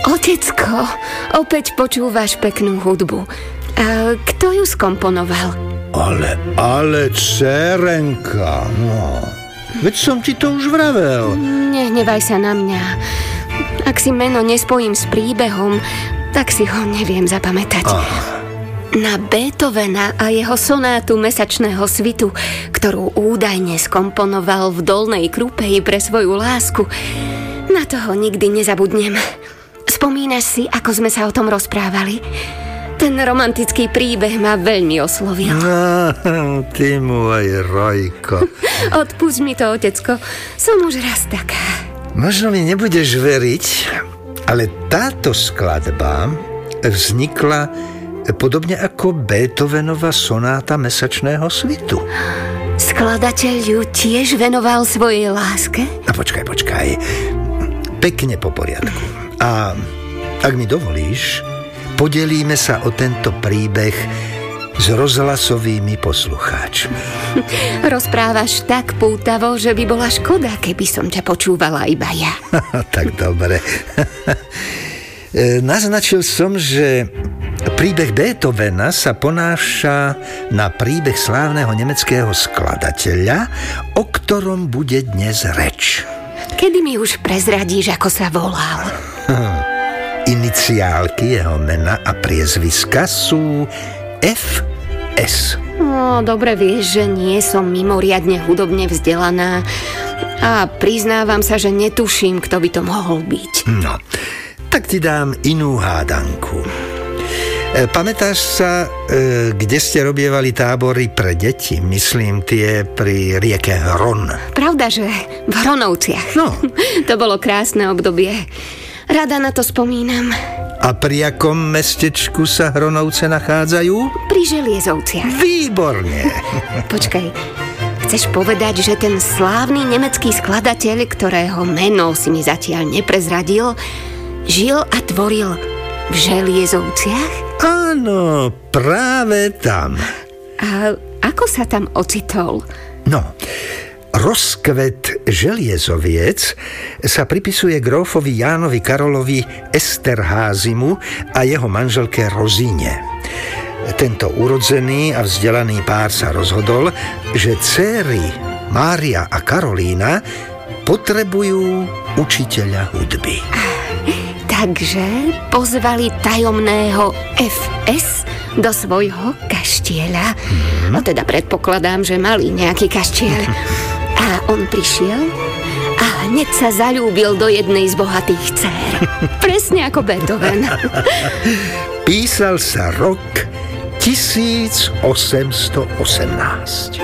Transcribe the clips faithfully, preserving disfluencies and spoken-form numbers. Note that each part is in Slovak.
Otecko, opäť počúvaš peknú hudbu. A kto ju skomponoval? Ale, ale, dcerenka, no. Veď som ti to už vravel. Nehnevaj sa na mňa. Ak si meno nespojím s príbehom, tak si ho neviem zapamätať. Aha. Na Beethovena a jeho sonátu Mesačného svitu, ktorú údajne skomponoval v Dolnej Krupeji pre svoju lásku, na toho nikdy nezabudnem. Spomínaš si, ako sme sa o tom rozprávali? Ten romantický príbeh ma veľmi oslovil. No, ty môj Rojko. Odpusť mi to, otecko. Som už raz taká. Možno mi nebudeš veriť, ale táto skladba vznikla podobne ako Beethovenova sonáta Mesačného svitu. Skladateľ ju tiež venoval svojej láske? A počkaj, počkaj. Pekne po poriadku. A ak mi dovolíš, podelíme sa o tento príbeh s rozhlasovými poslucháčmi. Rozprávaš tak pútavo, že by bola škoda, keby som ťa počúvala iba ja. Tak dobre. Naznačil som, že príbeh Beethovena sa ponáša na príbeh slávneho nemeckého skladateľa, o ktorom bude dnes reč. Kedy mi už prezradíš, ako sa volal? Hm. Iniciálky jeho mena a priezviska sú F S. No, dobre vieš, že nie som mimoriadne hudobne vzdelaná a priznávam sa, že netuším, kto by to mohol byť. No, tak ti dám inú hádanku. E, pamätáš sa, e, kde ste robievali tábory pre deti? Myslím tie pri rieke Hron. Pravda, že v Hronovciach. No. To bolo krásne obdobie. Rada na to spomínam. A pri akom mestečku sa Hronovce nachádzajú? Pri Želiezovciach. Výborne. Počkaj, chceš povedať, že ten slávny nemecký skladateľ, ktorého meno si mi zatiaľ neprezradil, žil a tvoril v Želiezovciach? Áno, práve tam. A ako sa tam ocitol? No, rozkvet Želiezoviec sa pripisuje grófovi Jánovi Karolovi Esterházymu a jeho manželke Rozíne. Tento urodzený a vzdelaný pár sa rozhodol, že dcéry Mária a Karolína potrebujú učiteľa hudby. Takže pozvali tajomného F S do svojho kaštieľa. Hmm. No teda predpokladám, že mali nejaký kaštieľ. A on prišiel a hneď sa zaľúbil do jednej z bohatých dcér. Presne ako Beethoven. Písal sa rok tisíc osemsto osemnásť.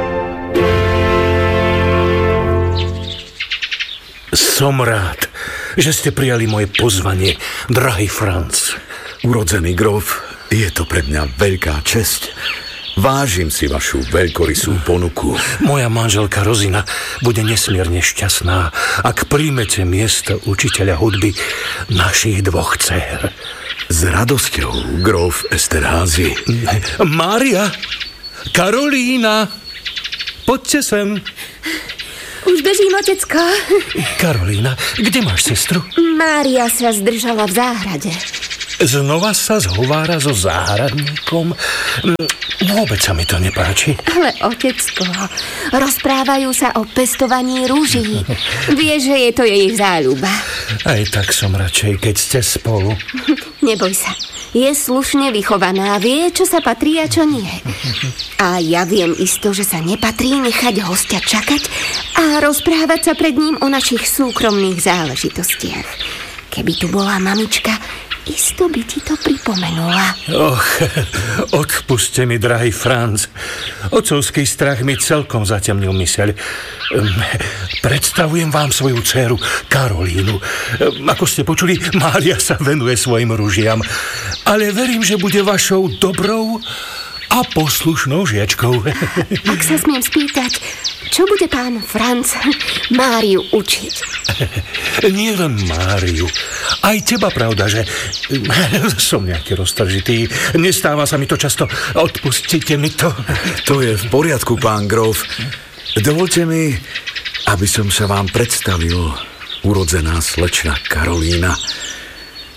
Som rád, že ste prijali moje pozvanie, drahý Franz. Urodzený grof, je to pre mňa veľká česť. Vážim si vašu veľkorysú ponuku. Moja manželka Rozina bude nesmierne šťastná, ak príjmete miesto učiteľa hudby našich dvoch dcér. S radosťou, grof Esterházy. Mária, Karolína, poďte sem. Už bežím, otecko. Karolína, kde máš sestru? Mária sa zdržala v záhrade. Znova sa zhovára so záhradníkom? Vôbec sa mi to nepáči. Ale, otecko, rozprávajú sa o pestovaní rúží. Vieš, že je to jej záľuba. Aj tak som radšej, keď ste spolu. Neboj sa. Je slušne vychovaná, vie, čo sa patrí a čo nie. A ja viem isto, že sa nepatrí nechať hostia čakať a rozprávať sa pred ním o našich súkromných záležitostiach. Keby tu bola mamička, isto by ti to pripomenula. Och, odpuste mi, drahý Franz. Otcovský strach mi celkom zatemnil myseľ. Predstavujem vám svoju dcéru Karolínu. Ako ste počuli, Mária sa venuje svojim ružiam. Ale verím, že bude vašou dobrou a poslušnou žiačkou. Ak sa smiem spýtať, čo bude pán Franz Máriu učiť? Nie len Máriu. Aj teba, pravda, že som nejaký roztržitý. Nestáva sa mi to často. Odpustite mi to. To je v poriadku, pán grof. Dovolte mi, aby som sa vám predstavil, urodzená slečna Karolína.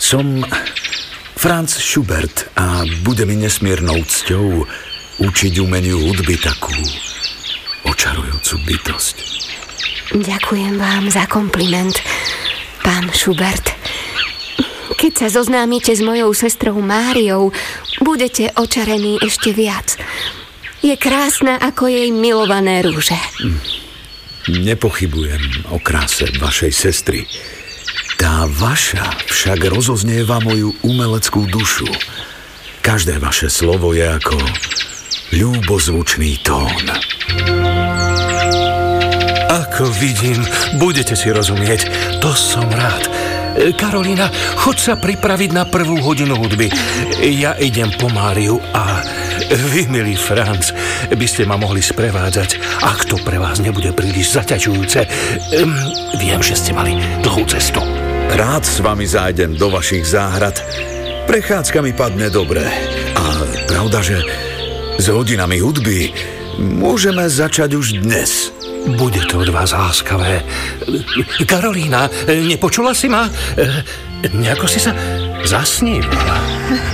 Som Franz Schubert a bude mi nesmiernou cťou učiť umeniu hudby takú očarujúcu bytosť. Ďakujem vám za kompliment, pán Schubert. Keď sa zoznámite s mojou sestrou Máriou, budete očarení ešte viac. Je krásna ako jej milované rúže. Nepochybujem o kráse vašej sestry. Tá vaša však rozoznieva moju umeleckú dušu. Každé vaše slovo je ako ľúbozvučný tón. Ako vidím, budete si rozumieť. To som rád. Karolína, choď sa pripraviť na prvú hodinu hudby. Ja idem po Máriu a vy, milý Franc, by ste ma mohli sprevádzať, ak to pre vás nebude príliš zaťažujúce. Viem, že ste mali dlhú cestu. Rád s vami zájdem do vašich záhrad. Prechádzka mi padne dobre. A pravda, že s hodinami hudby môžeme začať už dnes. Bude to od vás láskavé. Karolína, nepočula si ma? Nejako si sa zasnívala.